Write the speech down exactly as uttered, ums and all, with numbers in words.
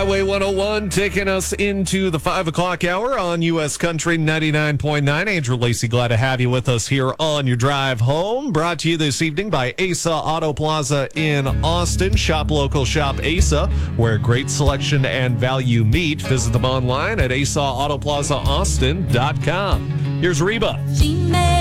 Highway one oh one taking us into the five o'clock hour on U S Country ninety-nine point nine. Andrew Lacey, glad to have you with us here on your drive home. Brought to you this evening by Asa Auto Plaza in Austin. Shop local, shop Asa, where great selection and value meet. Visit them online at asa auto plaza austin dot com. Here's Reba. She made